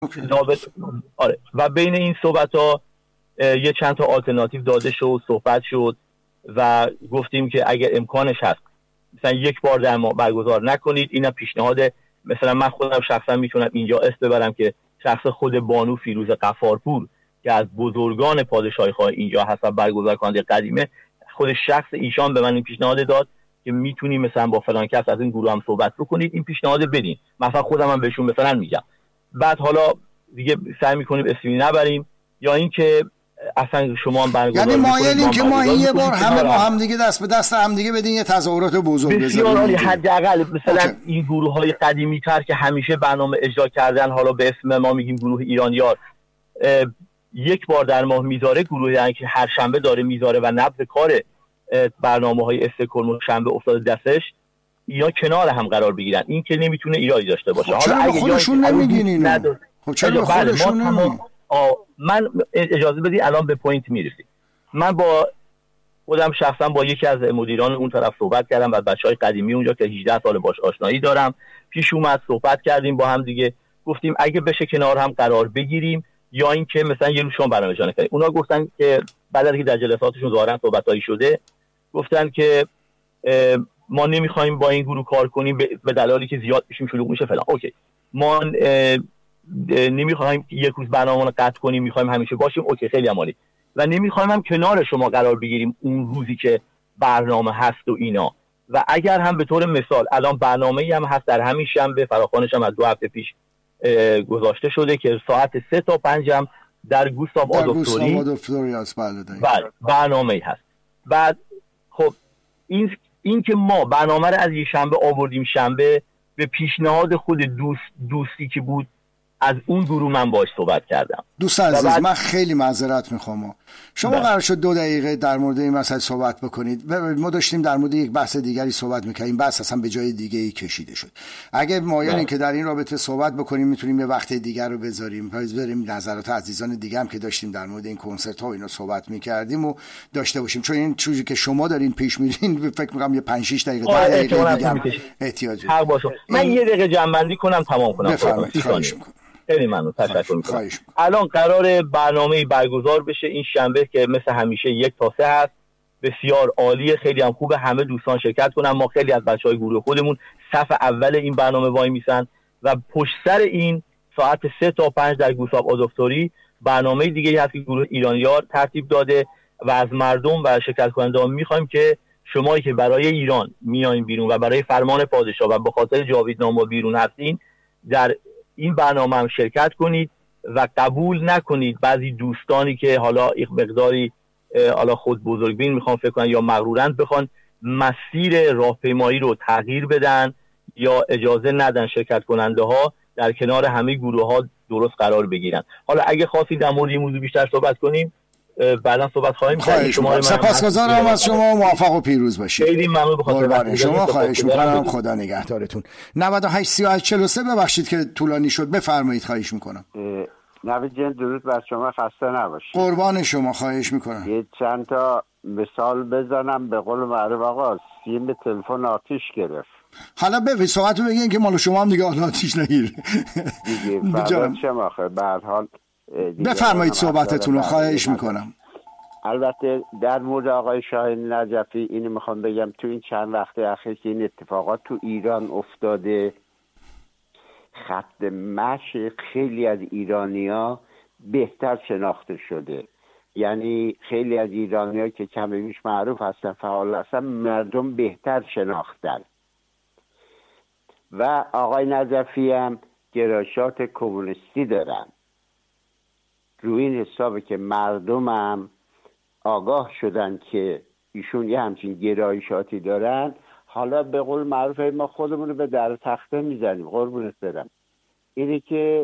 آره و بین این صحبت‌ها یه چند تا آلترناتیو داده شد، صحبت شد و گفتیم که اگر امکانش هست مثلا یک بار در ماه برگزار نکنید. اینا پیشنهاد، مثلا من خودم شخصا میتونم اینجا اسم ببرم که شخص خود بانو فیروز غفارپور که از بزرگان پادشاهی خواه اینجا هست و برگزار کننده قدیمه، خود شخص ایشان به من این پیشنهاد داد که میتونیم مثلا با فلان کس از این گروه هم صحبت بکنید، این پیشنهاد بدین. مثلا خودم هم بهشون مثلا میگم، بعد حالا دیگه سعی میکنیم اسمی نبریم یا اینکه اصلا شما هم برگزار یعنی مایلین که ما این یه بار همه با هم دیگه دست به دست هم دیگه بدین یه تظاهرات بزرگ بزنیم. بسیار عالی. حداقل مثلا این گروه‌های قدیمی‌تر که همیشه برنامه اجرا کردن، حالا به اسم ما میگیم گروه ایرانیار، یک بار در ماه میذاره، گروهی یعنی که هر شنبه داره میذاره و نبض کار برنامه‌های استکهلم شنبه افتاده دستش، اینا کنار هم قرار بگیرن. این که نمیتونه ایرادی داشته باشه. حالا اگه خودشون نمیگین اینو، خب چرا خودشون نمیگین؟ من اجازه بدید الان به پوینت میرسیم. من با خودم شخصا با یکی از مدیران اون طرف صحبت کردم و بچهای قدیمی اونجا که 18 سال باش آشنایی دارم، پیش اومد صحبت کردیم با هم دیگه، گفتیم اگه بشه کنار هم قرار بگیریم یا اینکه مثلا یه روز شما برنامه اجرا کنید. اونا گفتن که بعد از اینکه در جلساتشون ظاهرا صحبتایی شده، گفتن که ما نمیخوایم با این گروه کار کنیم به دلالی که زیاد بشیم، شلوغ میشه فلان. اوکی، ما نمیخوایم یک روز برنامه رو قطع کنیم، میخوایم همیشه باشیم. اوکی، خیلی عالی. و نمیخوایم هم کنار شما قرار بگیریم اون روزی که برنامه هست و اینا. و اگر هم به طور مثال الان برنامه‌ای هم هست در همین شنبه، فراخوانش هم از 2 هفته پیش گذاشته شده که ساعت 3 تا 5 هم در گوستاو آدولفوری است. بله، برنامه‌ای هست. بعد خب این که ما برنامه رو از یه شنبه آوردیم شنبه، به پیشنهاد خود دوستی که بود از اون گروه من باهاش صحبت کردم. دوست عزیز، من خیلی معذرت میخوام. شما قرار شد 2 دقیقه در مورد این مسئله صحبت بکنید. ما داشتیم در مورد یک بحث دیگری صحبت می‌کردیم، بحث اصلا به جای دیگه ای کشیده شد. اگه مایلین که در این رابطه صحبت بکنیم، میتونیم یه وقت دیگر رو بذاریم نظرات عزیزان دیگه هم که داشتیم در مورد این کنسرت ها اینا صحبت می‌کردیم و داشته باشیم، چون این چیزی که شما دارین پیش میرین فکر می‌کنم یه 5-6 دقیقه 10 دقیقه دیگه احتیاج داره. من یه دقیقه جمع‌بندی کنم تمام کنم. خواهش می‌کنم. خیلی ممنون، تشکر می‌کنم. الان قرار برنامه‌ای برگزار بشه این شنبه که مثل همیشه 1 تا 3 هست. بسیار عالیه، خیلی هم خوبه، همه دوستان شرکت کنن. ما خیلی از بچهای گروه خودمون صف اول این برنامه وای میسن و پشت سر این ساعت 3 تا 5 در گوستاو آدولفوری برنامه دیگه هست که گروه ایرانیار ترتیب داده و از مردم و شرکت کنندگان می‌خوایم که شمایی که برای ایران میایین بیرون و برای فرمان پادشاه و به خاطر جاویدنامه بیرون هستین، در این برنامه هم شرکت کنید و قبول نکنید بعضی دوستانی که حالا یک مقداری حالا خود بزرگبین میخوان فکر کنن یا مغرورند بخوان مسیر راهپیمایی رو تغییر بدن یا اجازه ندن شرکت کننده ها در کنار همه گروه ها درست قرار بگیرن. حالا اگه خواستید در مورد این موضوع بیشتر صحبت کنیم بعدا صحبت خواهیم کرد. سپاسگزارم از شما، موفق و پیروز باشید. خیلی ممنون به خاطر شما. خواهش می‌کنم، خدا نگهدارتون. 98 38 43 ببخشید که طولانی شد، بفرمایید. خواهش می‌کنم. نوید جان درود بر شما، خسته نباشید. قربان شما، خواهش می‌کنم. یه چند تا مثال بزنم. به قول معروف آقا سیم تلفن آتیش گرفت. حالا ببین صحبتو بگین که مال شما هم دیگه آتیش نگیره دیگه. شما به هر حال بفرمایید صحبتتون رو، خواهش میکنم. البته در مورد آقای شاهین نجفی اینو میخوام بگم، تو این چند وقت اخیر که این اتفاقات تو ایران افتاده، خط مشی خیلی از ایرانی‌ها بهتر شناخته شده. یعنی خیلی از ایرانی‌ها که کم بیش معروف هستن، فعال هستن، مردم بهتر شناختن. و آقای نجفی هم گرایشات کمونیستی دارن. روی این حسابه که مردم هم آگاه شدن که ایشون یه همچین گرایشاتی دارن. حالا به قول معروف ما خودمونو به در تخته میزنیم. قربونت برم. اینه که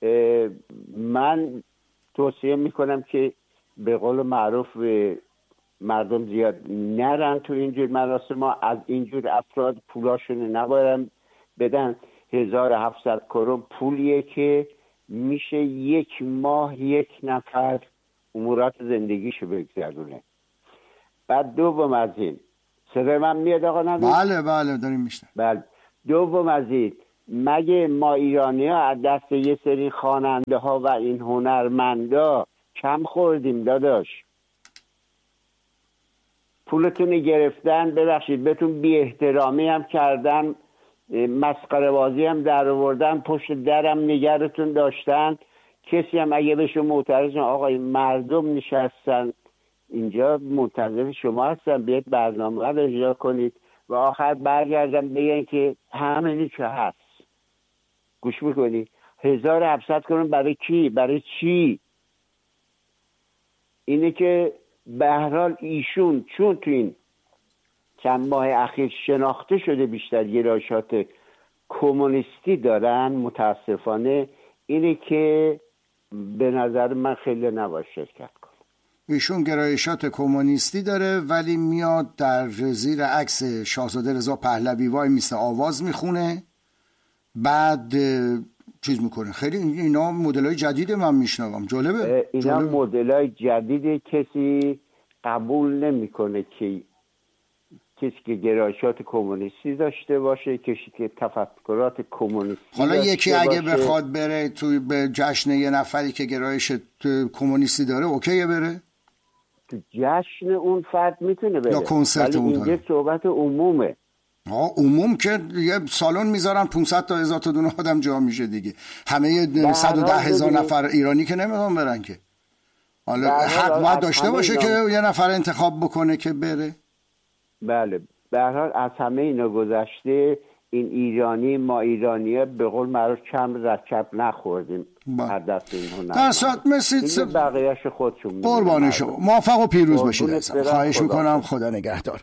من توصیه میکنم که به قول معروف مردم زیاد نرن تو اینجور مراسم. ما از اینجور افراد پولاشون نباید بدن. 1700 کرون پولیه که میشه 1 ماه 1 نفر امورات زندگیشو بگذرونه. بعد دوم از این، صدای من میاد آقا نبید؟ بله داریم میشنم. بله. دوم از این، مگه ما ایرانی ها از دست یه سری خواننده ها و این هنرمندا کم خوردیم داداش؟ پولتون گرفتن، ببخشید بهتون بی احترامی هم کردن، مسخره بازی هم در آوردن، پشت درم نگرتون داشتن. کسی هم اگه بهشون معترض آقای مردم نشستن اینجا منتظر شما هستن بیاید برنامه رو اجرا کنید و آخر برگردن بگن که همینی که هست. گوش میکنی 1700 کرون برای کی؟ برای چی؟ اینه که به هر حال ایشون چون تو این چند ماه اخیر شناخته شده بیشتر گرایشات کمونیستی دارن، متاسفانه اینه که به نظر من خیلی نباید شرکت کنه. ایشون گرایشات کمونیستی داره ولی میاد در زیر عکس شاهزاده رضا پهلوی وای میسته آواز میخونه، بعد چیز میکنه. خیلی اینا مدلای جدید من میشنوم. جالبه. اینا مدلای جدید کسی قبول نمیکنه که کسی که گرایشات کمونیستی داشته باشه، کسی که تفکرات کمونیستی حالا داشته یکی اگه بخواد بره توی به جشن یه نفری که گرایش کمونیستی داره اوکیه بره؟ تو جشن اون فرد میتونه بره یا کنسرت اون اینجا صحبت عمومه. عموم که یه سالن میذارن 500 تا 1000 تا دونه آدم جا میشه دیگه. همه 110,000 نفر ایرانی که نمیدونم برن که. حالا حق باید داشته باشه که یه نفر انتخاب بکنه که بره. بله به هر حال از همه اینا گذشته این ایرانی ما ایرانی‌ها به قول معروف کم رکب نخوردیم هر دست این هنر. در صورت مثل بقیه‌اش خودشون قربان شما موفق و پیروز باشید. خواهش میکنم. خدا نگهدار.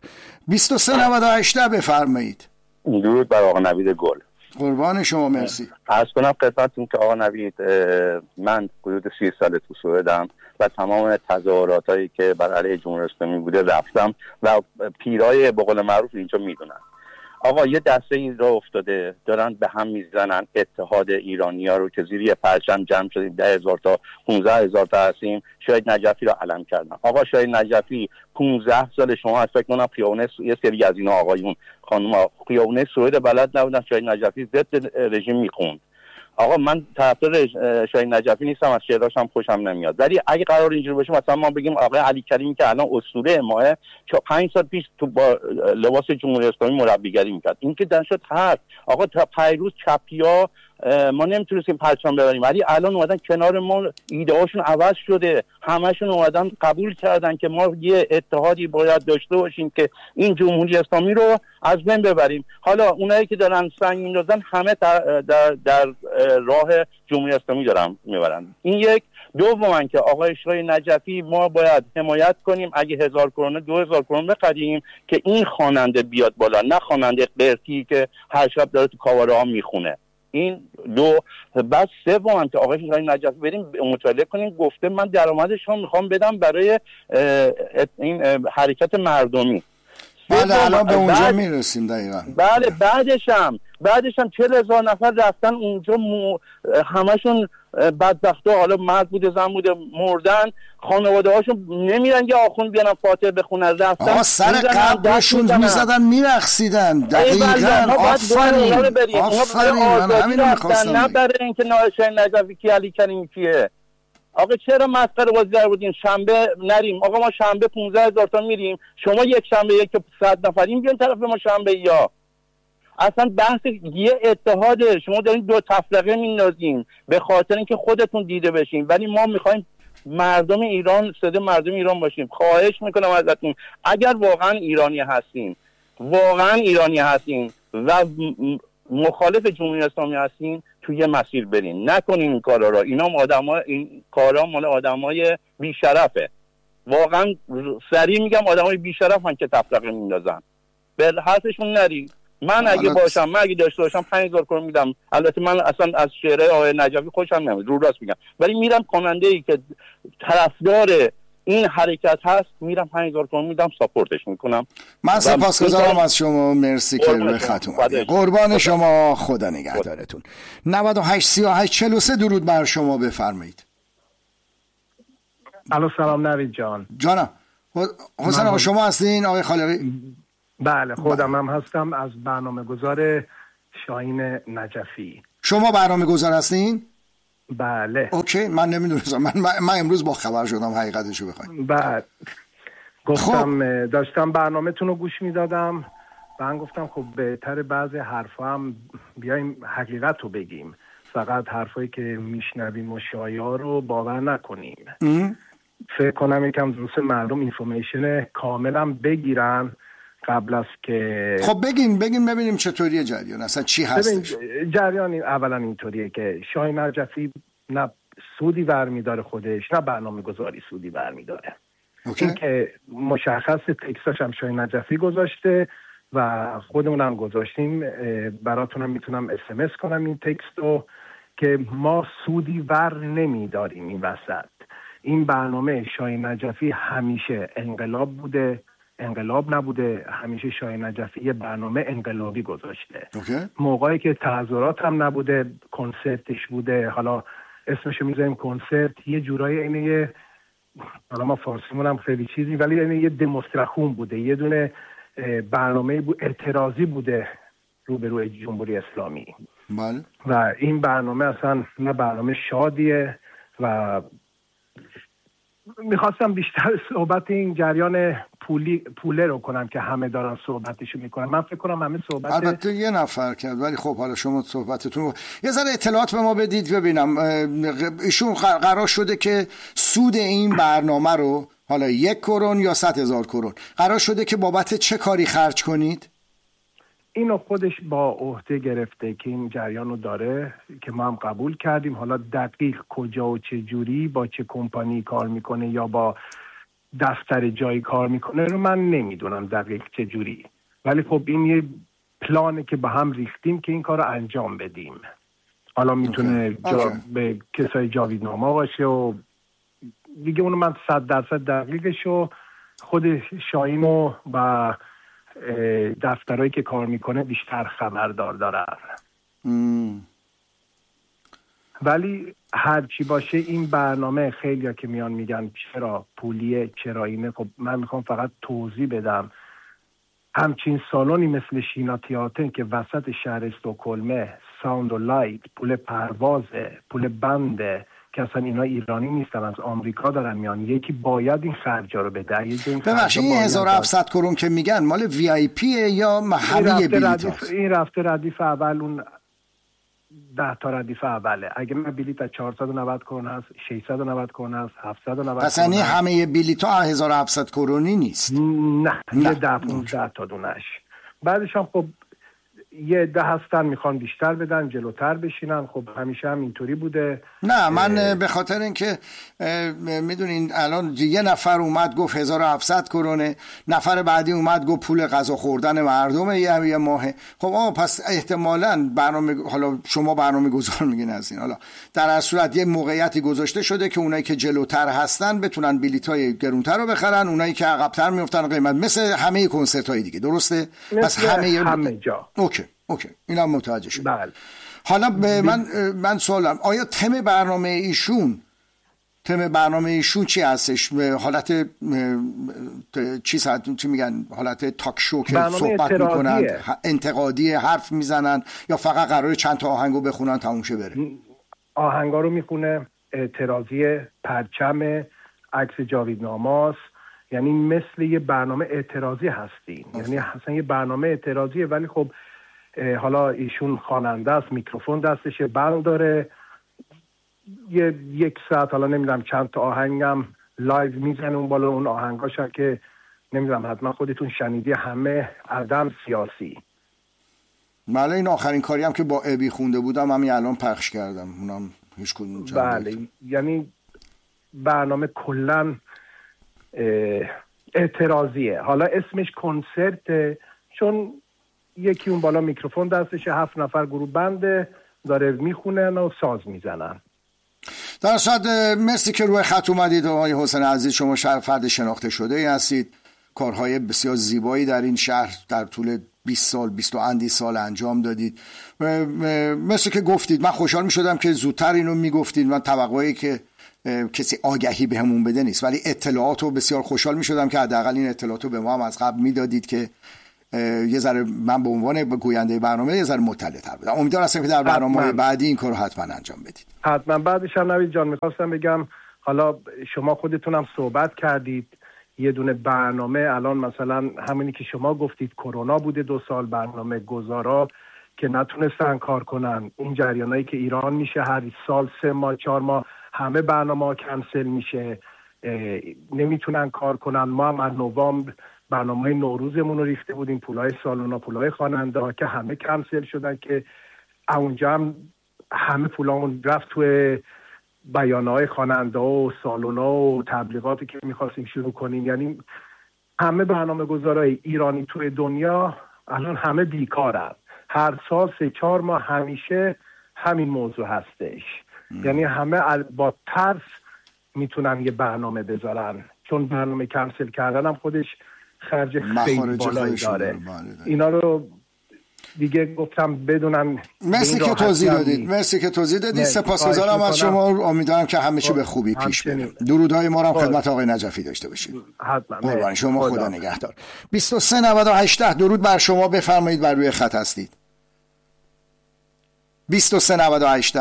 2398 بفرمایید. درود بر آقا نوید گل. قربان شما. مرسی. عرض کنم خدمتتون که آقا نوید من حدود 30 سال تو سوئدم و تمام تظاهراتایی که بر علیه جمهوری اسلامی بوده رفتم و پیرای به قول معروف اینجا میدونن. آقا یه دسته این را افتاده دارن به هم میزنن اتحاد ایرانی‌ها رو که زیر یه پرچم جمع شدیم 10,000 تا 15,000 تا هستیم. شاهید نجفی رو علم کردن. آقا شاهید نجفی 15 سال شما فکر کنم خیابون یه سری از اینا آقایون خانوما خیابون سوئد بلد نبودن شاهید نجفی ضد رژیم میخوند. آقا من طرفدار شاهین نجفی نیستم، از شعراش هم خوشم نمیاد، ولی اگه قرار اینجوری باشه مثلا ما بگیم آقای علی کریمی که الان اسطوره ماه 5 سال پیش تو با لباس جمهوری اسلامی مربیگری میکرد، این که درشت هست. آقا تا پیروز چپیا ما نمیتونستیم پرچم ببریم ولی الان اومدن کنار ما، ایده هاشون عوض شده، همشون اومدن قبول کردن که ما یه اتحادی باید داشته باشیم که این جمهوری اسلامی رو از بین ببریم. حالا اونایی که دارن سنگ میندازن همه در راه جمهوری اسلامی دارن میبرن. این یک. دوماً که آقای شاهین نجفی ما باید حمایت کنیم، اگه 1000 کرونه 2000 کرونه بخریم که این خواننده بیاد بالا، نه خواننده قرتی که هر شب داره تو کاواره ها میخونه. این دو. بعد سوم که آقای شاهین نجفی بریم مطالعه کنیم، گفته من درآمدش رو میخوام بدم برای این حرکت مردمی. بله الان به اونجا میرسیم دقیقاً. بله بعدش هم 40,000 نفر رفتن اونجا همشون بدبختا، حالا مرد بوده زن بوده، مردن، خانواده هاشون نمیرن که آخوند بیانن فاتحه بخونن، رفتن آقا سر قبرشون میزدن میرقصیدن. دقیقاً. آفرین من همین میخواستم. نه برای اینکه شاهین نجفی کی علی کریمی کیه. آقا چرا مسخره بازی در بودین؟ شنبه نریم؟ آقا ما شنبه 15,000 تا میریم، شما یک شنبه یک 100 نفریم بیان طرف ما شنبه. یا اصلا بحث یه اتحاده، شما دارین دو تفرقه میندازین به خاطر اینکه خودتون دیده بشین، ولی ما میخوایم مردم ایران صدای مردم ایران باشیم. خواهش میکنم ازتون اگر واقعا ایرانی هستین و مخالف جمهوری اسلامی هستین توی یه مسیر برین، نکنین این کارا را. این کارا مال آدمای بی‌شرفه. واقعا سریع میگم آدمای بی‌شرفن که تفرقه میندازن. به حرفشون نرین. من اگه باشم، من اگه داشته باشم 5,000 کرون میدم. البته من اصلا از شعرهای آقای نجفی خوشم نمیاد، رو راست میگم، ولی میرم خواننده‌ای که طرفدار این حرکت هست میرم 5,000 کرون میدم، ساپورتش میکنم. من سپاسگزارم از شما. مرسی که به خط اومدید. قربان شما. خدا نگهدارتون. 98 38 43 درود بر شما. بفرمایید. الو سلام نوید جان. جانم. حسین آقا شما هستین آقای خالقی؟ بله خودم هم هستم، از برنامه گذار شاهین نجفی. شما برنامه گذار هستین؟ بله. اوکی، من نمیدونستم. من امروز با خبر شدم حقیقتشو بخواید. بعد گفتم داشتم برنامه تون رو گوش میدادم، من گفتم خب بهتر بعضی حرفا هم بیایم حقیقت رو بگیم، فقط حرفایی که میشنویم و شایعه رو باور نکنیم. فکر کنم یکم درست مردم اینفورمیشن کاملا بگیرن قبل از که خب بگین ببینیم چطوریه جریان، اصلا چی هستش. جریان اولا اینطوریه که شاهین نجفی نه سودی برمیداره خودش، نه برنامه گذاری سودی برمیداره. این که مشخص تکستاش هم شاهین نجفی گذاشته و خودمونم گذاشتیم، براتونم میتونم SMS کنم این تکست رو که ما سودی ور نمیداریم این وسط. این برنامه شاهین نجفی همیشه انقلاب نبوده، همیشه شاهین نجفی یه برنامه انقلابی گذاشته. موقعی که تظاهرات هم نبوده، کنسرتش بوده، حالا اسمشو میذاریم کنسرت، یه جورایی اینه، حالا ما فارسیمون هم خیلی چیزی، ولی اینه یه دمونستراسیون بوده، یه دونه برنامه اعتراضی بوده روبروی جمهوری اسلامی. بله. و این برنامه اصلا نه برنامه شادیه و میخواستم بیشتر صحبت این جریان پوله رو کنم که همه دارن صحبتشو میکنن. من فکر کنم همه صحبت البته یه نفر کرد، ولی خب حالا شما صحبتتون یه ذره اطلاعات به ما بدید ببینم. ایشون قرار شده که سود این برنامه رو، حالا 1 کرون یا 100,000 کرون، قرار شده که بابت چه کاری خرج کنید؟ اینو خودش با عهده گرفته که این جریان رو داره که ما هم قبول کردیم. حالا دقیق کجا و چه جوری با چه کمپانی کار میکنه یا با دفتر جایی کار میکنه رو من نمیدونم دقیق چه جوری، ولی خب این یه پلانه که با هم ریختیم که این کار رو انجام بدیم. حالا میتونه به کسای جاویدنامه باشه و دیگه اونو من 100% دقیقشو خود شاهین و دفترهایی که کار میکنه بیشتر خبردار دارن. ولی هرچی باشه این برنامه خیلی ها که میان میگن چرا پولیه چرا اینه، خب من میخوام فقط توضیح بدم همچین سالونی مثل شینا تیاتن که وسط شهر استکهلم، ساوند و لایت، پول پروازه، پول بنده که اصلا اینا ایرانی نیستن، از آمریکا دارن میان، یکی باید این خرجا رو بده. ببخشید این 1700 کرون که میگن مال وی آی پی یا همه بلیط هست؟ این رفته ردیف اول، اون 10 تا ردیف اوله. اگه من بلیط از 490 کرون هست، 690 کرون هست، 790 پس یعنی همه بلیط ها 1700 کرونی نیست؟ نه. یه 10-15 تا دونش. بعدش هم خب یه 10 هستن میخوان بیشتر بدن جلوتر بشینن، خب همیشه هم اینطوری بوده. نه من به خاطر اینکه میدونین الان یه نفر اومد گفت 1700 کرونه، نفر بعدی اومد گفت پول غذا خوردن مردمه یه ماهه. خب پس احتمالاً برنامه، حالا شما برنامه گذار میگین از این، حالا در هر صورت یه موقعیتی گذاشته شده که اونایی که جلوتر هستن بتونن بلیطای گرونتر رو بخرن، اونایی که عقب‌تر میافتن قیمت، مثل همه کنسرت‌های دیگه، درسته؟ پس همه جا. اوکی اینا متوجه شد. بله. حالا من سوالم، آیا تم برنامه ایشون چی هستش؟ حالت چی میگن، حالت تاک شو که صحبت میکنن، انتقادی حرف میزنن، یا فقط قراره چند تا آهنگو بخونن تموم شه بره؟ آهنگا رو میخونه، اعتراضی، پرچم، عکس جاویدنامه‌ست، یعنی مثل یه برنامه اعتراضی هستین. یعنی اصلا یه برنامه اعتراضیه، ولی خب حالا ایشون خواننده است، میکروفون دستشه، بند داره، 1 ساعت حالا نمیدونم چند تا آهنگم لایو میزنه اون بالا، اون آهنگاش که نمیدونم حتما خودتون شنیدی، همه آدم سیاسی. بله این آخرین کاری هم که با ابی خونده بودم همین الان پخش کردم، اونم هیچ کدوم جا. بله یعنی برنامه کلن اعتراضیه. حالا اسمش کنسرت چون یکی اون بالا میکروفون دستشه، 7 نفر گروه بنده داره میخونن و ساز میزنن. در صد مرسی که روی خط اومدید آقای حسین عزیز. شما فرد شناخته شده ای هستید، کارهای بسیار زیبایی در این شهر در طول 20 سال 20 و اندی سال انجام دادید. مثل که گفتید من خوشحال می شدم که زودتر اینو می گفتید. من توقعی که کسی آگهی بهمون بده نیست، ولی اطلاعاتو بسیار خوشحال می شدم که حداقل این اطلاعاتو به ما هم از قبل می دادید که یه ذره من به عنوان گوینده برنامه یه ذره مطلع‌تر بدم. امیدوارم هستم که در برنامه‌های بعدی این کارو حتما انجام بدید. حتما. بعدش هم نوید جان می‌خواستم بگم، حالا شما خودتونم صحبت کردید یه دونه برنامه الان مثلا همینی که شما گفتید کرونا بوده 2 سال، برنامه گزارا که نتونستن کار کنن، این جریانایی که ایران میشه هر سال 3 ماه 4 ماه همه برنامه‌ها کنسل میشه، نمیتونن کار کنن. ما هم از نوامبر برنامه نوروزمون رو ریخته بودیم، پولای سالونا، پولای خواننده ها که همه کنسل شدن، که اونجا هم همه پولامون رفت توی بیانهای خواننده و سالونا و تبلیغاتی که میخواستیم شروع کنیم. یعنی همه برنامه گذارای ایرانی توی دنیا الان همه بیکارن. هر سال 3-4 ماه همیشه همین موضوع هستش. یعنی همه با ترس میتونن یه برنامه بذارن، چون برنامه کنسل کردن هم خودش خرج خیلی بالایی داره. اینا رو دیگه گفتم بدونم. مرسی که توضیح دادید. سپاسگزارم از شما. امیدوارم که همه چی به خوبی پیش بره. درودهای ما رو هم خدمت آقای نجفی داشته باشید. حتما. قربان شما، خدا نگهدار. 2398 درود بر شما، بفرمایید، بر روی خط هستید. 2398.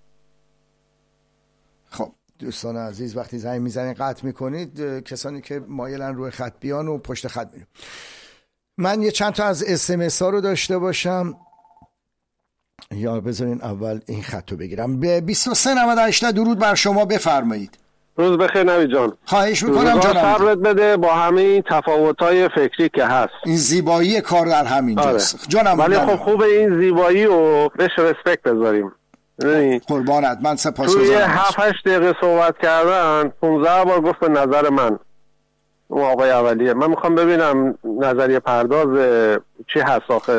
خب دوستان عزیز، وقتی زنگ میزنید قطع میکنید. کسانی که مایلن روی خط بیان و پشت خط میرن. من یه چند تا از SMS ها رو داشته باشم، یا بذارین اول این خط رو بگیرم. به 2398 درود بر شما، بفرمایید. روز بخیر نوید جان. خواهش میکنم جانم. صبرت بده با همه این تفاوت‌های فکری که هست. این زیبایی کار در همین جاست جانم. ولی خب خوبه این زیبایی رو بهش رسپکت بذاریم. قربانت، من سپاسگزارم. توی 7-8 دقیقه صحبت کردن 15 بار گفت به نظر من. اون آقای اولیه من میخوام ببینم نظریه پرداز چی هست آخه.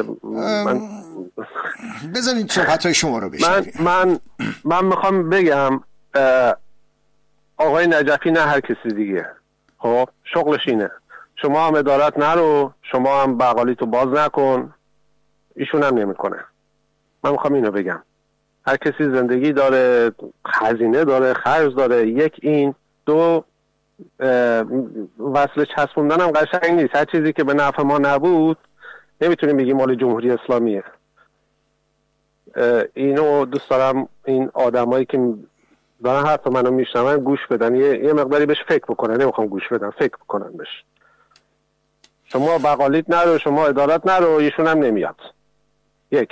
بذارید صحبت‌های شما رو بشنویم. من میخوام بگم آقای نجفی نه هر کسی دیگه، خب شغلش اینه. شما هم ادارت نرو، شما هم بقالیتو باز نکن، ایشون هم نمیکنه. من میخوام اینو بگم، هر کسی زندگی داره، خزینه داره، خرج داره. یک این، دو وصل چسبوندن هم قشنگ نیست. هر چیزی که به نفع ما نبود نمیتونیم بگیم مال جمهوری اسلامیه. اینو دوست دارم این آدمایی که دارن حرف منو میشنون گوش بدن، یه مقداری بهش فکر بکنن. نمیخوام گوش بدن، فکر بکنن بهش. شما بقالیت نرو، شما ادارت نرو، ایشون هم نمیاد. یک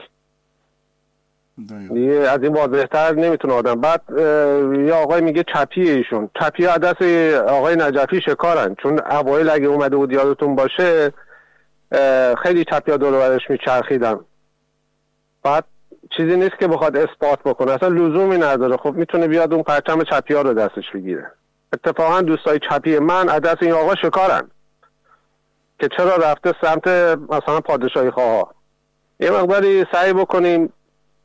از این واضح‌تر نمیتونه آدم. بعد یه آقای میگه چپیه، ایشون چپیه عدس آقای نجفی شکارن. چون اوایل اگه اومده بود یادتون باشه خیلی چپیا دور و برش میچرخیدن. بعد چیزی نیست که بخواد اثبات بکنه، اصلا لزومی نداره. خب میتونه بیاد اون پرچم چپیا رو دستش بگیره. اتفاقا دوستای چپی من عدس این آقا شکارن که چرا رفته سمت مثلا پادشاهی خواه. یه مقداری سعی بکنیم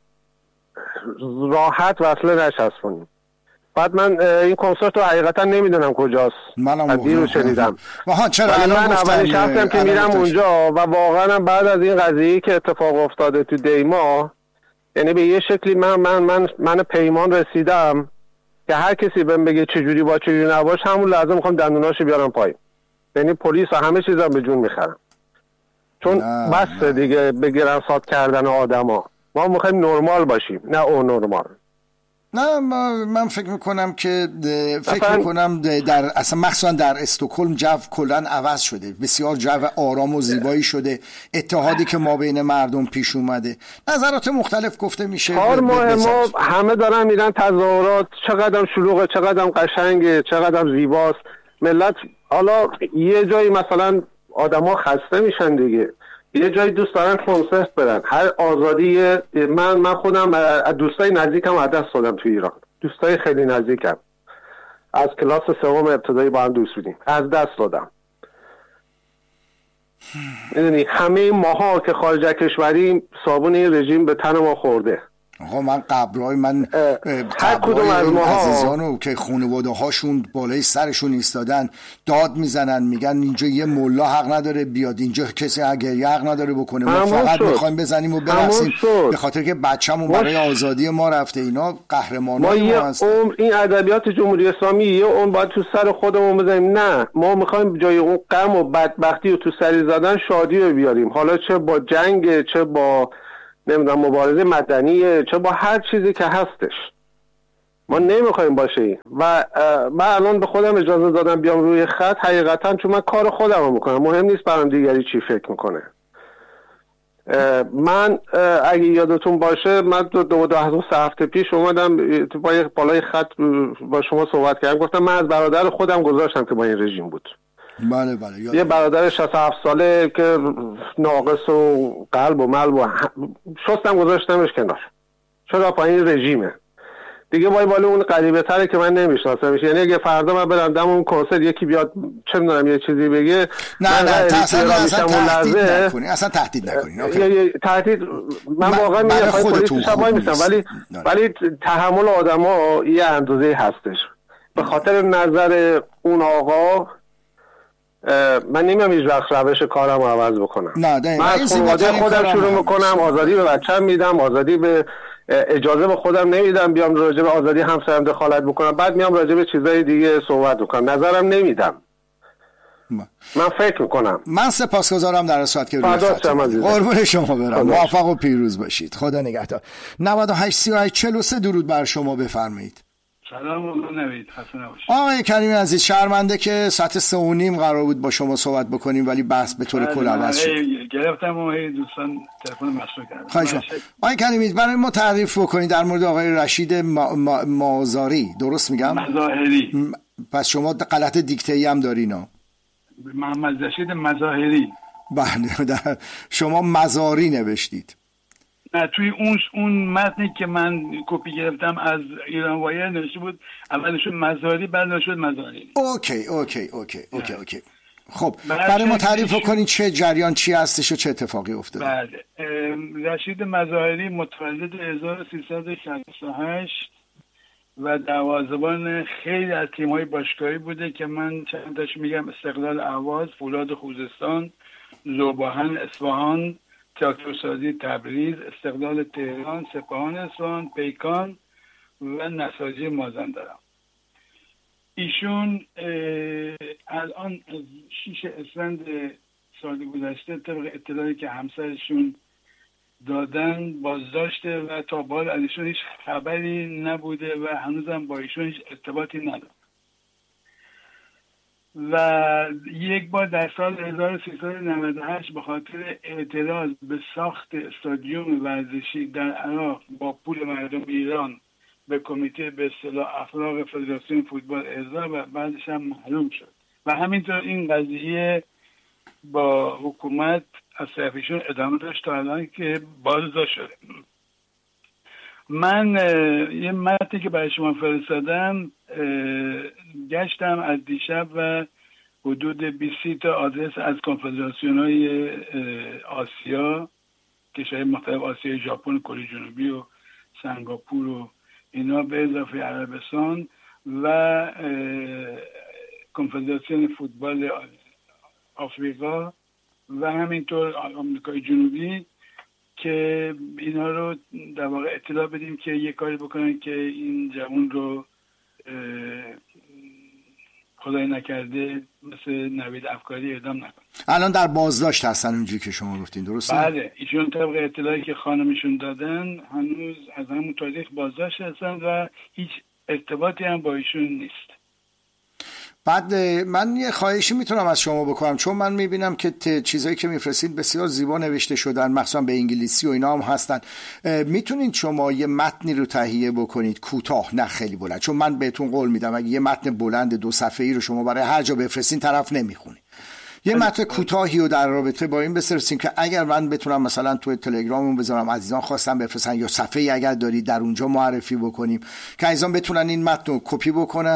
راحت وصله نشستونیم. بعد من این کنسرت رو حقیقتا نمیدونم کجاست، از دیرو شنیدم. چرا من اولش هستم که میرم اونجا و واقعا بعد از این قضیه که اتفاق افتاده تو دیما، یعنی به یه شکلی من پیمان رسیدم که هر کسی بهم بگه چجوری با چجوری نباش، همون لحظه میخوام دندوناشو بیارم پایین. یعنی پلیس و همه چیزا به جون میخرم، چون بس دیگه بگیرن ساد کردن آدما. ما میخوایم نرمال باشیم، نه اون نرمال. نه من فکر میکنم که در اصلا مخصوصا در استکهلم جو کلن عوض شده، بسیار جو آرام و زیبایی شده. اتحادی که ما بین مردم پیش اومده، نظرات مختلف گفته میشه. ما همه دارن میرن تظاهرات، چقدر شلوغه، چقدر قشنگه، چقدر زیباست. ملت حالا یه جایی مثلا آدما خسته میشن دیگه، یه جایی دوست دارن کنسرت برن، هر آزادی. من خودم از دوستای نزدیکم از دست دادم تو ایران، دوستای خیلی نزدیکم از کلاس 3 ابتدایی با هم دوست بودیم، از دست دادم. میدونی همه ماها که خارج از کشوریم صابون این رژیم به تن ما خورده. آقا من قبرهای من قبرهای عزیزانو که خانواده هاشون بالای سرشون ایستادن داد میزنن میگن اینجا یه ملا حق نداره بیاد اینجا، کسی گریه حق نداره بکنه، ما فقط میخوایم بزنیم و برقصیم به خاطر که بچه‌مون برای آزادی ما رفته. اینا قهرمانای ما هستن. این ادبیات جمهوری اسلامی یه اون باید تو سر خودمون بزنیم. نه، ما میخوایم جای اون غم و بدبختی و تو سری زدن شادی رو بیاریم، حالا چه با جنگ، چه با نمیدونم مبارزه مدنیه، چه با هر چیزی که هستش. ما نمیخوایم باشه. و من الان به خودم اجازه دادم بیام روی خط حقیقتا چون من کار خودم رو میکنم، مهم نیست برام دیگری چی فکر میکنه. من اگه یادتون باشه من دو هفته پیش اومدم بالای خط با شما صحبت کردم، گفتم من از برادر خودم گذاشتم که با این رژیم بود. بله یه برادر 67 ساله که ناقص و قلب و ملب و شستم گذاشتمش کنار. چرا؟ پا این رژیمه دیگه. بالا اون غریبه تره که من نمیشناسمش. یعنی اگه فردا من برم دم اون کنسرت یکی بیاد چه میدونم یه چیزی بگه، نه اصلا تهدید نکنین. تهدید من واقعا میگم پلیس شبای میشم، ولی تحمل آدما یه اندازه هستش. به خاطر نظر اون آقا من نمیام هیچ وقت روش کارم رو عوض بکنم. من از خانواده خودم شروع میکنم، آزادی به بچه‌م میدم، آزادی به اجازه به خودم نمیدم بیام راجع به آزادی همسرم دخالت بکنم، بعد میام راجع به چیزای دیگه صحبت میکنم، نظرم نمیدم. من فکر میکنم. من سپاسگزارم در صورت که روی خط قربون شما برم. موفق و پیروز باشید. خدا نگهدار. 98 38 43 درود بر شما، بفرمایید. سلام نوید، خسته نباشید. آقای کریمی عزیز، شرمنده که ساعت 3:30 قرار بود با شما صحبت بکنیم ولی بحث به طور کل عوض شد. گرفتم و دوستان تلفن مشغول کردم. خواهش می‌کنم. آقای کریمی برای ما تعریف بکنید در مورد آقای رشید مازاری، درست میگم؟ مظاهری. پس شما غلط دیکته‌ای هم دارین. محمد رشید مظاهری. بله، شما مزاری نوشتید. نه، توی اون متنی که من کپی گرفتم از ایران وایر نوشته بود اولش مزاری، بعد نشد مزاری. اوکی. خب برای ما تعریف کنید چه جریان چی هستش و چه اتفاقی افتاده. بله، رشید مظاهری متولد 1368 و دروازه‌بان خیلی از تیم‌های باشگاهی بوده که من چند تاش میگم: استقلال اهواز، فولاد خوزستان، ذوباهن اصفهان، تراکتورسازی تبریز، استقلال تهران، سپاهان اصفهان، پیکان و نساجی مازندران. ایشون الان از 6 اسفند سال گذشته طبق اطلاعی که همسرشون دادن بازداشته و تا به حال از ایشون هیچ خبری نبوده و هنوزم با ایشون هیچ ارتباطی نداره. و یک بار در سال 1398 به خاطر اعتراض به ساخت استادیوم ورزشی در عراق با پول مردم ایران به کمیته به اصطلاح اخلاق فدراسیون فوتبال ارضا و بعدش هم محروم شد و همینطور این قضیه با حکومت از طرفشون ادامه داشت تا الان که بازداشت شده. من یه متنی که برای شما فرستادم گشتم از دیشب و حدود 20 تا آدرس از کنفدراسیون‌های آسیا، کشورهای مختلف آسیا، ژاپن، کره جنوبی و سنگاپور و اینا به اضافه عربستان و کنفدراسیون فوتبال آفریقا و همینطور آمریکای جنوبی که اینا رو در واقع اطلاع بدیم که یه کاری بکنن که این جوان رو خدای نکرده مثل نوید افکاری اعدام نکنه. الان در بازداشت هستن اونجوری که شما گفتین، درسته؟ بله، ایشون طبق اطلاعی که خانمشون دادن هنوز از همون تاریخ بازداشت هستن و هیچ ارتباطی هم با ایشون نیست. بعد من یه خواهشی میتونم از شما بکنم، چون من میبینم که چیزایی که میفرستید بسیار زیبا نوشته شدن، مخصوصا به انگلیسی و اینا هم هستن. میتونید شما یه متنی رو تهیه بکنید کوتاه، نه خیلی بلند، چون من بهتون قول میدم اگه یه متن بلند 2 صفحه‌ای رو شما برای هر جا بفرستین طرف نمیخونه. یه متن کوتاهی رو در رابطه با این بفرستین که اگر من بتونم مثلا توی تلگراممون بذارم، عزیزان خواستم بفرستن، یا صفحه‌ای اگر دارید در اونجا معرفی بکنیم که عزیزان بتونن این متن رو کپی بکنن،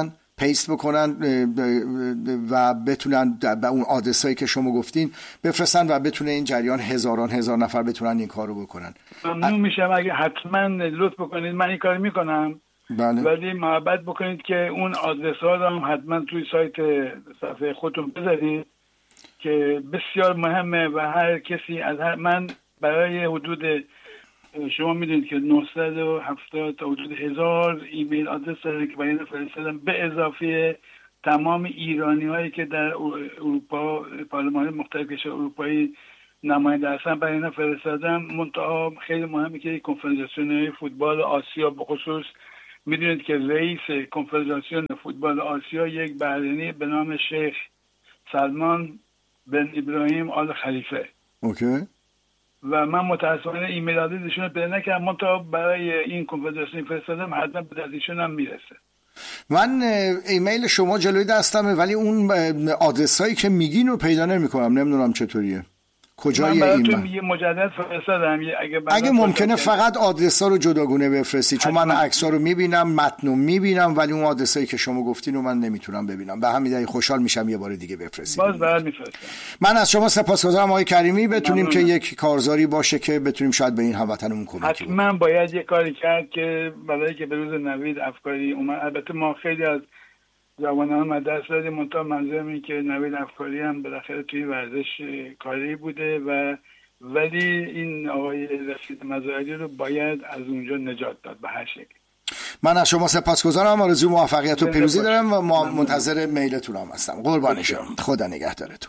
پیست بکنن و بتونن به اون آدرسایی که شما گفتین بفرستن و بتونه این جریان هزار نفر بتونن این کارو بکنن. ممنون میشم اگه حتما لطف بکنید، من این کار میکنم. بله. ولی محبت بکنید که اون آدرس ها رو هم حتما توی صفحه خودتون بذارید که بسیار مهمه و هر کسی از من برای حدود شما میدونید که 970 تا حدود 1000 ایمیل آدرس داره که برای فرستادم، به اضافه تمام ایرانی هایی که در اروپا پارلمان مختلف کشور اروپایی نماینده هستن برای اینا فرستادم. منتها خیلی مهمه که کنفدراسیون فوتبال آسیا به خصوص میدونید که رئیس کنفدراسیون فوتبال آسیا یک بحرینی به نام شیخ سلمان بن ابراهیم آل خلیفه. اوکی. و من متاسفانه ایمیل آدرسشون رو پیدا نکردم، منتها برای این کنفدراسیون فرستادم، حتما به دستشون هم میرسه. من ایمیل شما جلوی دستمه ولی اون آدرسایی که میگین رو پیدا نمیکنم، نمیدونم چطوریه. کجای من ایمیل؟ براتون یه مجدد فرستادم. اگه ممکنه فقط آدرسا رو جداگونه بفرستی، چون من عکس‌ها رو میبینم، متنو میبینم، ولی اون آدرسایی که شما گفتین رو من نمیتونم ببینم. به همین دلیل خوشحال میشم یه بار دیگه بفرستید. باز برات میفرستم. من از شما سپاسگزارم آقای کریمی. بتونیم که یک کارزاری باشه که بتونیم شاید به این هموطنمون کمک کنیم. حتما باید یه کاری کرد که برای که به روز نوید افکاری اومد. البته ما خیلی از جوانان ما دست دادیم، منتها منظورم این که نوید افکاری هم بالاخره توی ورزش کاری بوده ولی این آقای رشید مزارعی رو باید از اونجا نجات داد به هر شکل. من از شما سپاسگزارم، آرزوی موفقیت و پیروزی دارم و ما منتظر میلتون هم هستم. قربان شما، خدا نگهدارتون.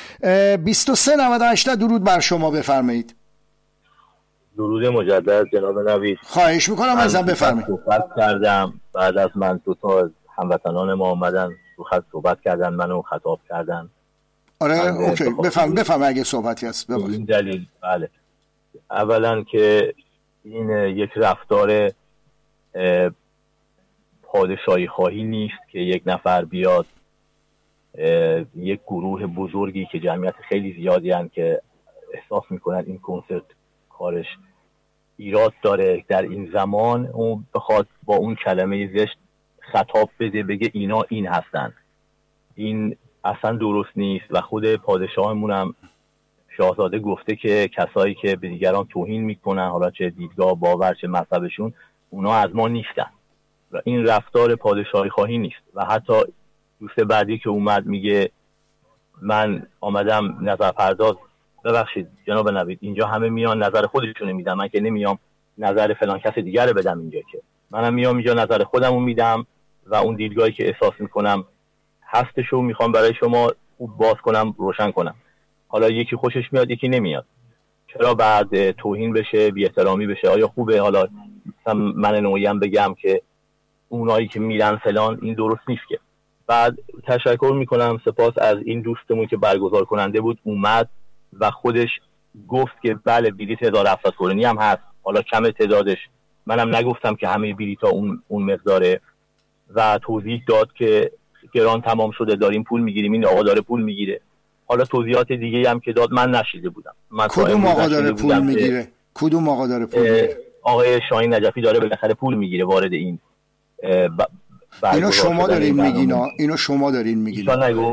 2398 درود بر شما، بفرمایید. درود مجدد جناب نوید. خواهش میکنم ازم بفرمایید. صحبت کردم بعد از من دو تا هموطنان ما اومدن تو خط صحبت کردن، منو خطاب کردن. آره اوکی، بفهم اگه صحبتی هست. این دلیل بله، اولا که این یک رفتار پادشاهی خواهی نیست که یک نفر بیاد یک گروه بزرگی که جمعیت خیلی زیادی هستند که احساس میکنن این کنسرت کارش ایراد داره، در این زمان اون بخواد با اون کلمه زشت خطاب بده، بگه اینا این هستن. این اصلا درست نیست و خود پادشاهمون هم شاهزاده گفته که کسایی که به دیگران توهین میکنن، حالا چه دیدگاه، باور، چه مذهبشون، اونا از ما نیستن و این رفتار پادشاهی خواهی نیست. و حتی دوست بعدی که اومد میگه من آمدم نظر پرداز، ببخشید جناب نوید، اینجا همه میان نظر خودشونه میدن، من که نمیام نظر فلان کس دیگر رو بدم اینجا، که منم میام اینجا نظر خودمو میدم و اون دیدگاهی که احساس میکنم هستشو میخوام برای شما باز کنم، روشن کنم. حالا یکی خوشش میاد یکی نمیاد، چرا بعد توهین بشه، بی احترامی بشه؟ آیا خوبه حالا مثلا من نوعیم بگم که اونایی که میرن فلان، این درست نیست که. بعد تشکر میکنم، سپاس از این دوستمون که برگزار کننده بود، اومد و خودش گفت که بله بلیط 1700 کرونی هم هست، حالا کم تعدادش، منم نگفتم که همه بلیط‌ها اون مقداره، و توضیح داد که گران تمام شده، داریم پول میگیریم، این آقا داره پول میگیره. حالا توضیحات دیگه هم که داد من نشیده بودم. کدوم آقا داره پول میگیره؟ کدوم آقا داره پول میگیره؟ آقای شاهین نجفی داره بالاخره پول میگیره وارد این. اینو شما دارین میگین؟ اینو شما دارین میگین؟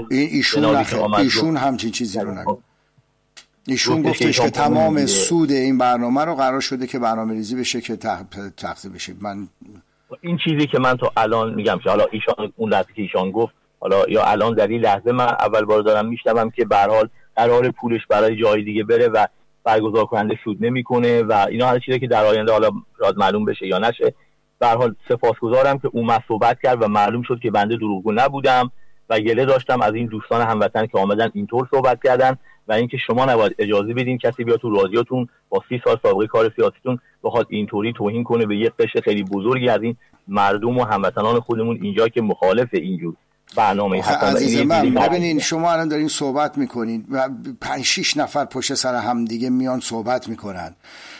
ایشون همچین چیزی رو نگفت. ایشون گفتش که تمام سود این برنامه رو قرار شده که برنامه ریزی بشه که تقسیم بشه. من این چیزی که من تا الان میگم که حالا ایشان اون لحظه که ایشان گفت، حالا یا الان در این لحظه من اول بار دارم میشنوم که به هر حال قرار پولش برای جای دیگه بره و برگزار کننده سود نمیکنه و اینا هر چیزی که در آینده حالا راز معلوم بشه یا نشه. به هر حال سپاسگزارم که اومد صحبت کرد و معلوم شد که بنده دروغگو نبودم و گله داشتم از این دوستان هموطن که آمدن اینطور صحبت کردن و اینکه شما نباید اجازه بدین کسی بیاد تو رادیوتون با 30 سال سابقه کار سیاسیتون بخواد اینطوری توهین کنه به یک قشر خیلی بزرگی از این مردم و هموطنان خودمون اینجا که مخالف اینجور برنامه هستن. عزیز من ببینین، شما الان دارین صحبت میکنین و 5-6 نفر پشت سر هم دیگه میان صحبت میکنن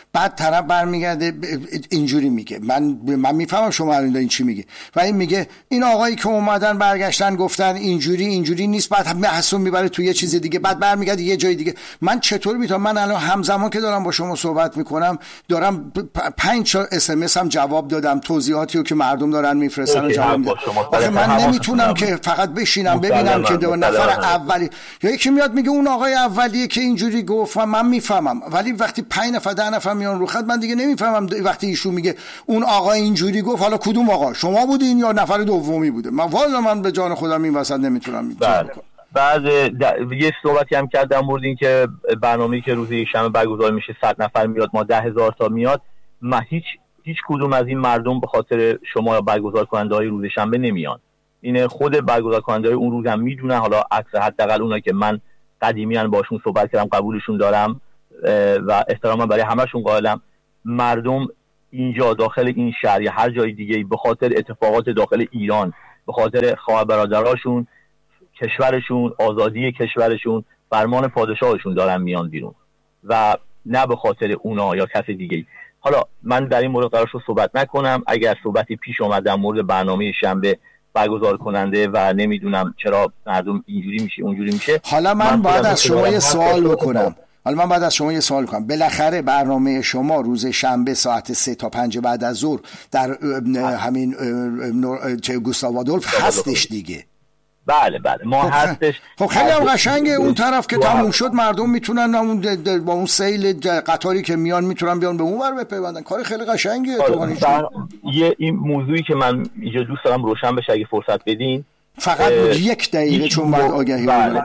بعد طرف برمیگرده اینجوری میگه، من میفهمم شما الان این چی میگه، و این میگه این آقایی که اومدن برگشتن گفتن اینجوری نیست، بعد محسوم میبره تو یه چیز دیگه، بعد برمیگرده یه جای دیگه. من چطور میتونم، من الان همزمان که دارم با شما صحبت میکنم دارم 5 SMS هم جواب دادم، توضیحاتی رو که مردم دارن میفرستن و جواب میدم. آخه من نمیتونم که فقط بشینم ببینم که نفر اولی یا یکی میاد میگه اون آقای اولیه که اینجوری گفت، من میفهمم، ولی وقتی 5 نفر 10 نفر میان رو خط من دیگه نمیفهمم. وقتی ایشون میگه اون آقای اینجوری گفت، حالا کدوم آقا، شما بودین یا نفر دومی بوده؟ من به جان خودم این وسط نمیتونم. بعد یه صحبتی هم کردم مورد این که برنامه‌ای که روز شنبه برگزار میشه 100 نفر میاد، ما 10,000 تا میاد، ما هیچ کدوم از این مردم به خاطر شما یا برگزار کننده‌های روز شنبه نمیان. این خود برگزار کننده‌های اون روز هم میدونن، حالا اکثر حداقل اونایی که من قدیمیان باشون صحبت کردم قبولشون دارم و احترام برای همشون قائلم. مردم اینجا داخل این شهر یا هر جای دیگه به خاطر اتفاقات داخل ایران، به خاطر خواهر برادراشون، کشورشون، آزادی کشورشون، فرمان پادشاهشون دارن میان بیرون و نه به خاطر اونا یا کس دیگه. حالا من در این مورد قرار شد صحبت نکنم، اگر صحبتی پیش اومد در مورد برنامه شنبه برگزار کننده و نمیدونم چرا مردم اینجوری میشه اونجوری میشه، حالا من باید از شما یه سوال بکنم. بالاخره برنامه شما روز شنبه ساعت 3 تا 5 بعد از ظهر در همین گوستاو آدولف هستش دیگه؟ بله ما هستش. خب خیلی هم قشنگه. اون طرف که تموم شد مردم میتونن با اون سیل قطاری که میان میتونن بیان به اون ور بپیوندن. کار خیلی قشنگیه. این موضوعی که من اینجا دوست دارم روشن بشه اگه فرصت بدین، فقط 1 دقیقه چون بعد آگهی بدم.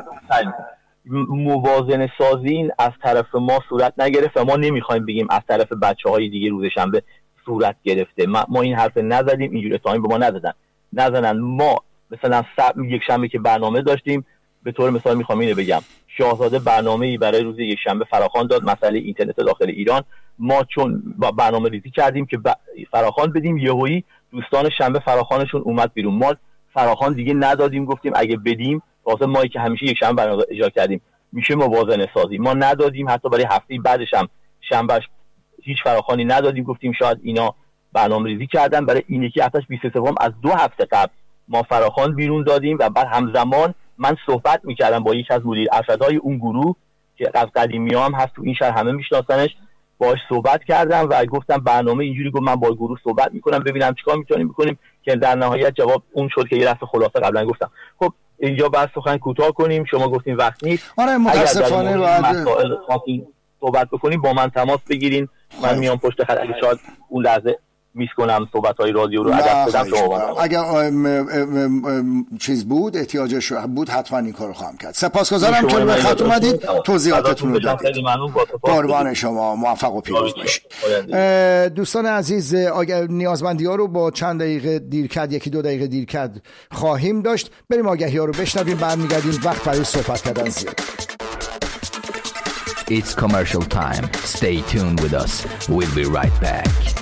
موازنه سازی از طرف ما صورت نگرفت و ما نمیخوایم بگیم از طرف بچه‌های دیگه روز شنبه صورت گرفته. ما این حرف نزدیم، اینجوری اتهامی به ما نزدن. ما مثلا یک شنبه که برنامه داشتیم، به طور مثال میخوام اینو بگم، شاهزاده برنامه‌ای برای روز یک شنبه فراخوان داد، مسئله اینترنت داخل ایران. ما چون برنامه ریزی کردیم که فراخوان بدیم، یهویی دوستان شنبه فراخوانشون اومد بیرون، ما فراخوان دیگه ندادیم، گفتیم اگه بدیم واسه مایی که همیشه یک شنبه برنامه اجرا کردیم میشه موازنه سازی، ما ندادیم. حتی برای هفته بعدش هم شنبهش هیچ فراخوانی ندادیم، گفتیم شاید اینا برنامه ریزی کردن. برای این یکی هفتهش 23 از 2 هفته قبل ما فراخوان بیرون دادیم و بعد همزمان من صحبت میکردم با یک از مدیر ارشدهای اون گروه که از قدیمی هم هست تو این شهر، همه میشناسنش، باهاش صحبت کردم و گفتم برنامه اینجوری، گفت من با گروه صحبت میکنم ببینم چیکار میتونیم بکنیم، که در نهایت جواب اون شد که یه دست خلاصه قبلا گفتم. خب اینجا بس سخن کوتاه کنیم، شما گفتین وقت نیست. آره متاسفانه بعد صحبت بکنیم با من تماس بگیرین، من میام پشت خط، اگه شاید اون لحظه میس کنم صحبت‌های رادیو رو ادب بدم شما. اگر چیز بود احتیاجش بود حتما این کارو خواهم کرد. سپاسگزارم که به خط اومدید، توضیحاتتون رو دادید. قربان شما، موفق و پیروز باشید. دوستان عزیز، نیازمندی‌ها رو با چند دقیقه دیر کرد، 1-2 دقیقه دیر کرد خواهیم داشت. بریم آگهی‌ها رو بشنویم، برمیگردیم. وقت برای صحبت کردن زیاد. It's commercial time. Stay tuned with us. We'll be right back.